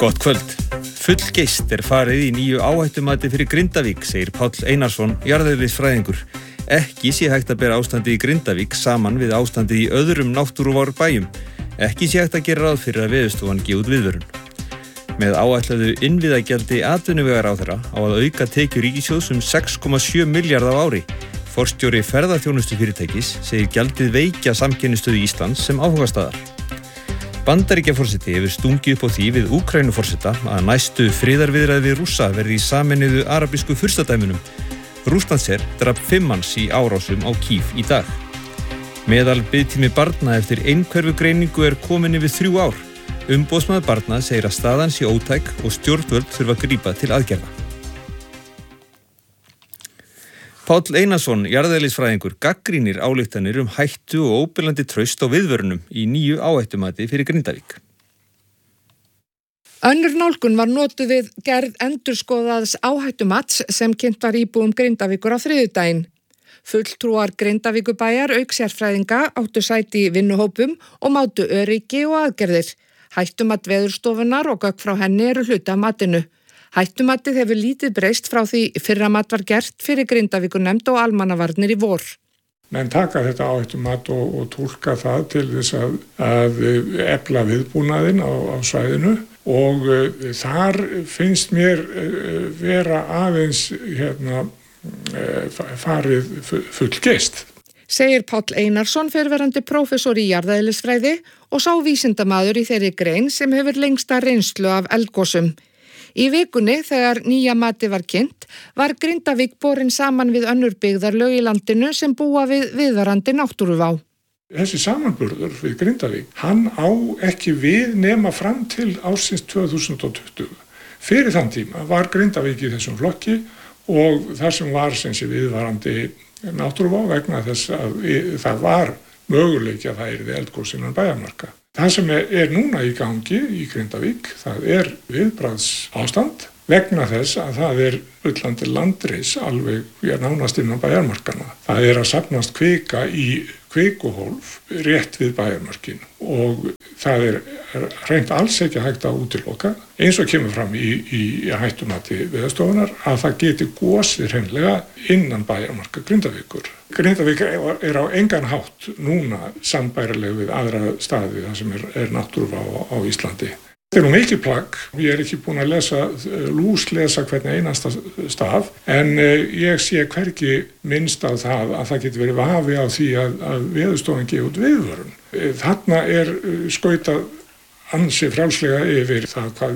Gott kvöld. Full geist farið í nýju áhættumati fyrir Grindavík, segir Páll Einarsson, jarðeðlisfræðingur. Ekki sé hægt að bera ástandið í Grindavík saman við ástandið í öðrum náttúruvár-bæjum. Ekki sé hægt að gera ráð fyrir að Veðurstofan gefi út viðvörun. Með áætluðu innviðagjaldi atvinnuvegaráðherra á að auka tekjur ríkissjóðs 6,7 milljarða á ári. Forstjóri ferðaþjónustufyrirtækis segir gjaldið veikja samkeppnisstöðu Íslands sem áhugastaðar. Bandaríkjaforseti hefur stungið upp á því við Úkraínuforseta að næstu friðarviðræður við Rússa verði í Sameinuðu arabísku furstadæmunum. Rússlandsher drap 5 manns í árásum á Kív í dag. Meðal biðtími barna eftir einhverfugreiningu komin yfir 3 ár. Umboðsmaður barna segir að staðan sé ótæk og stjórnvöld þurfa að grípa til aðgerða. Páll Einarsson, jarðeðlisfræðingur, gagnrýnir ályktanir hættu og óbillandi traust á viðvörunum í nýju áhættumati fyrir Grindavík. Önnur nálgun var notuð við gerð endurskoðaðs áhættumats sem kynnt var íbúum Grindavíkur á þriðjudaginn. Fulltrúar Grindavíkurbæjar auk sérfræðinga áttu sæti í vinnuhópum og mátu öryggi og aðgerðir. Hættumat Veðurstofunnar og gögn frá henni hluti af matinu. Hættumatið hefur lítið breyst frá því fyrra mat var gert fyrir Grindavíkurnefnd og almannavarnir í vor. Menn taka þetta áhættumat og túlka það til þess að efla viðbúnaðinn á svæðinu og þar finnst mér vera aðeins farið full geist. Segir Páll Einarsson, fyrrverandi prófessor í jarðeðlisfræði og sá vísindamaður í þeirri grein sem hefur lengsta reynslu af eldgosum. Í vikunni, þegar nýja mati var kynnt, var Grindavík borin saman við önnur byggðarlög í landinu sem búa við viðvarandi náttúruvá. Þessi samanburður við Grindavík, hann á ekki við nema fram til ársins 2020. Fyrir þann tíma var Grindavík í þessum flokki og þar sem var sem sé viðvarandi náttúruvá vegna þess að það var möguleiki að það yrði eldgos innan bæjarmarka. Það sem núna í gangi í Grindavík, það viðbragðs ástand vegna þess að það bullandi landris alveg nánast innan bæjarmarkana. Það að safnast kvika í kvikuhólf rétt við bæjarmarkin og það hreint alls ekki hægt að útiloka eins og kemur fram í hættumati Veðurstofunnar að það geti gosið hreinlega innan bæjarmarka Grindavíkur. Grindavík á engan hátt núna sambærileg við aðra staði þar sem náttúruvá á Íslandi. Þetta nú mikið plagg, ég ekki búin að lúslesa hvern einasta staf, en ég sé hvergi minnst á það að það geti verið vafi á því að Veðurstofan gefi út viðvörun. Þarna skautað ansi frjálslega yfir það hvað